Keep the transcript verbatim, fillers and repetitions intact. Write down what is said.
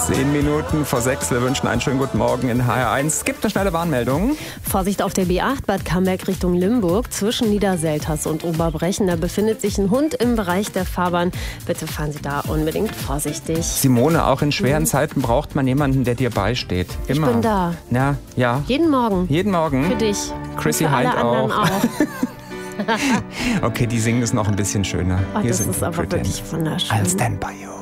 Zehn Minuten vor sechs. Wir wünschen einen schönen guten Morgen in H R eins. Es gibt eine schnelle Warnmeldung. Vorsicht auf der B acht Bad Camberg Richtung Limburg. Zwischen Niederselters und Oberbrechen. Da befindet sich ein Hund im Bereich der Fahrbahn. Bitte fahren Sie da unbedingt vorsichtig. Simone, auch in schweren mhm. Zeiten braucht man jemanden, der dir beisteht. Immer. Ich bin da. Ja, ja. Jeden Morgen. Jeden Morgen. Für dich. Chrissy und für alle Hind anderen auch. auch. Okay, die singen es noch ein bisschen schöner. Oh, Hier das sind ist aber Pretend. wirklich wunderschön. I'll stand by you.